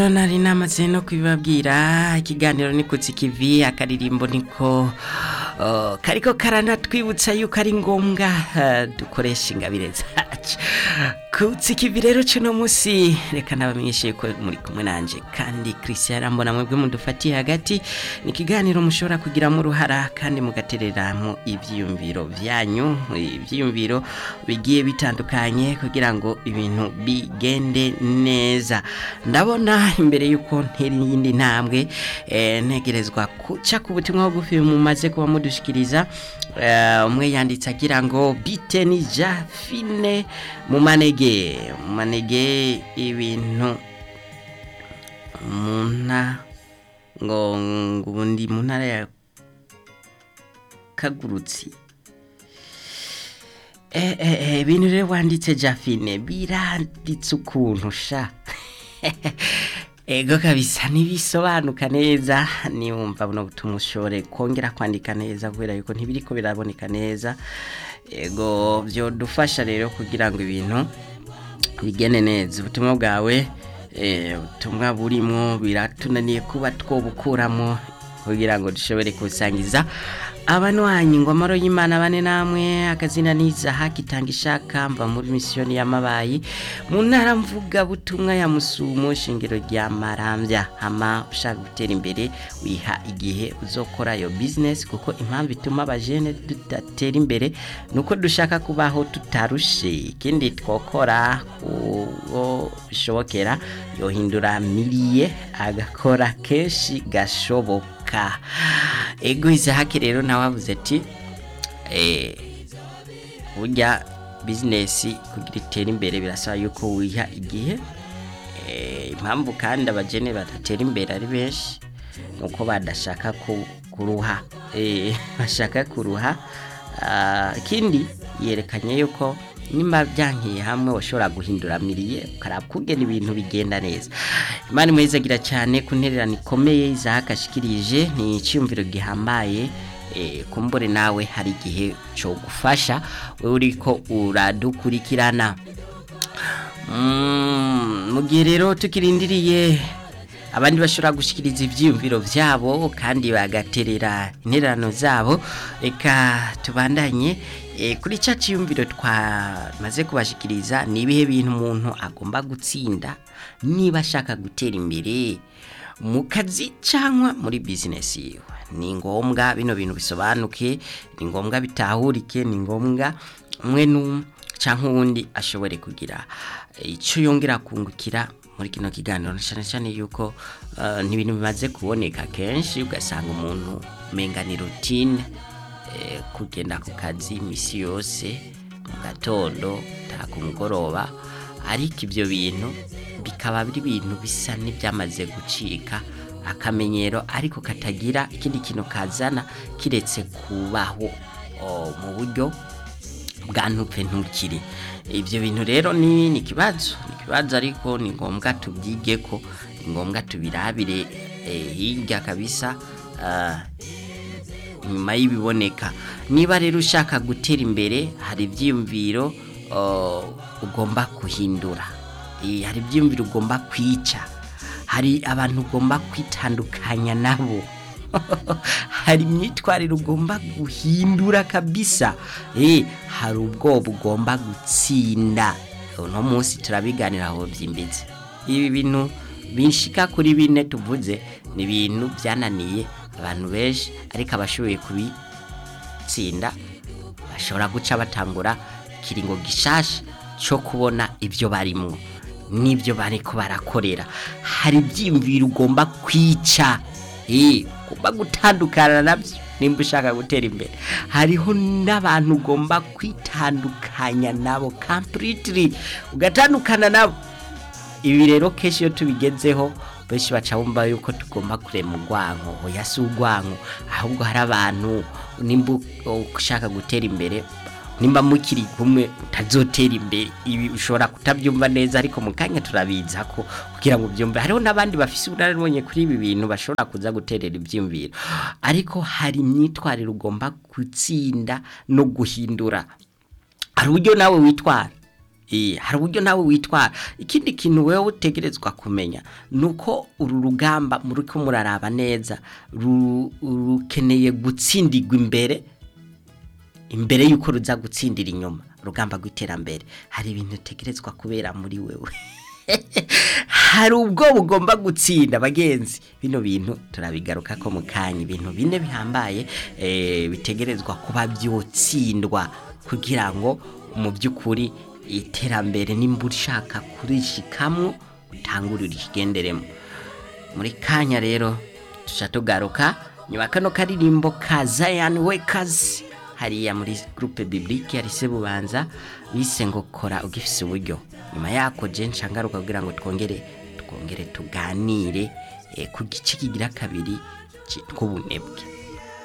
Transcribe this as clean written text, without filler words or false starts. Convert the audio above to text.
Nari namaze no kubibabwira ikiganiro ni kutsikivi akaririmbo niko kariko karanatwibutsa yuko ari ngombwa dukoresha ingabire zacu kutsikivi rero cyo musi reka nabamenyeshe ko muri kumwe nanje kandi Christian Rambona mwebwe mudufatiye hagati ni kiganiro mushobora kugira mu ruhara kandi mugatereramo ivyiyumviro vyanyu ivyiyumviro bigiye bitandukanye kugira ngo ibintu bigende neza ndabona imbere yuko nteri yindi ntambwe ntegerezwa kuca ku butumwa bugufi mumaze kuba mudushikiriza umwe yanditse agira ngo bite ni Jafine mu manege ibintu muna ngo ngubundi mu ntara ya Kagurutsi ibintu rero wanditse Jafine biranditse ukuntu sha ego kabisa nibisobanuka neza niwumva buno butumushore kongera kwandika neza kubera yuko ntibiriko biraboneka neza ego byo dufasha rero kugira ngo ibintu bigene neza ubutumwa bwawe ubutumwa burimo biratunaniye kuba twobukuramo kugira ngo dushobore kusangiza abanwanyi ngo amaro y'Imana bane namwe akazina niza hakitanga ishaka mva muri misiyoni y'amabayi mu ntara mvuga butumwa ya Musumo shingiro rya Marambya hama ushaka gutera imbere wiha igihe uzokora yo business kuko impamvu ituma abajene tudatera imbere nuko dushaka kubaho tutarushe ikindi twokora uwo bishobokera yohindura miliye agakora keshi gashoboka ego Izahaki rero nawe avuze ati burya business kugira itere imbere birasaba yuko wiha igihe impamvu kandi abajene badatera imbere ari benshi nuko badashaka kuruha bashaka kuruha kindi yerekanye yuko nimba byankiye hamwe washobora guhindura miliye ukarabkugena ibintu bigenda neza Imana muhezagira cyane kuntererana ikomeye izahakashikirije ni icyumviro gihambaye kumbore nawe hari igihe cyo gufasha wewe uriko uradukurikirana mu gihe rero tukirindiriye abandi bashobora gushikiriza ivyiyumviro vyabo kandi bagaterera intererano zabo reka tubandanye kuri cya cyumviro twamaze kubashikiriza ni ibihe bintu umuntu agomba gutsinda niba ashaka gutera imbere mu kazi cyangwa muri business yiwe ni ngombwa bino bintu bisobanuke ni ngombwa bitahurike ni ngombwa umwe cyangwa uwundi ashobore kugira icyo yongera kungukira muri kino kiganiro cyane yuko n'ibintu bimaze kuboneka kenshi ugasanga umuntu menga ni routine kugenda ku kazi misi yose mu gatondo ku mugoroba ariko ibyo bintu bikaba biri ibintu bisa n'ibyamaze gucika akamenyero ariko katagira ikindi kintu kazana kiretse kubaho mu buryo bwa ntupfe ntukiri ibyo bintu rero ni ikibazo ariko ni ngombwa tubyige ko ni ngombwa tubirabire hirya kabisa nyuma y'ibiboneka niba rero ushaka gutera imbere hari ibyiyumviro ugomba kuhindura hari ibyiyumviro ugomba kwica hari abantu ugomba kwitandukanya nabo hari imyitwarire ugomba guhindura kabisa hari ubwoba ugomba gutsinda uno munsi turabiganira aho byimbitse ibi bintu binshika kuri bine tuvuze ni ibintu byananiye abantu benshi ariko abashoboye kubitsinda bashobora guca batangura kiringo gishasha cyo kubona ibyo barimo n'ibyo bariko barakorera hari ibyimviro ugomba kwica ugomba gutandukana nabyo nimba ushaka gutera imbere hariho n'abantu ugomba kwitandukanya nabo completely ugatandukana nabo ibi rero keshi yo tubigezeho benshi baca bumva yuko tugomba kurema urwanko oya si urwanko ahubwo hari abantu nimba ushaka gutera imbere nimba mukiri kumwe utazotera imbere ibi ushobora kutabyumva neza ariko mu kanya turabiza ko kugira ngo byumve hariho nabandi bafise ubunararibonye kuri ibi bintu bashobora kuza guterera ibyumviro ariko hari imyitwarire ugomba gutsinda no guhindura hari uburyo nawe witwara hari uburyo nawe witwara. Ikindi kintu wewe utegerezwa kumenya nuko uru rugamba muri ko muraraba neza rukeneye gutsindirwa imbere yuko ruza gutsindira inyuma. Rugamba gwiterambere hari ibintu tegerezwa kubera muri wewe. Hari ubwo bugomba gutsinda bagenzi. Bino bintu turabigaruka ko mu kanya, ibintu bine bihambaye bitegerezwa kuba byotsindwa kugira ngo mu byukuri iterambere nimbura ushaka kurishikamwo utangurira ikigenderemo. Muri kanya rero tugaruka nyuma kano karirimbo ka Zion Wakers hariya muri groupe biblique ya Lycée Bubanza bise ngo kora ugifise uburyo. Nyuma yako je nshangaruka kugira ngo twongere tuganire ku gice kigira kabiri cy'ubunebwe.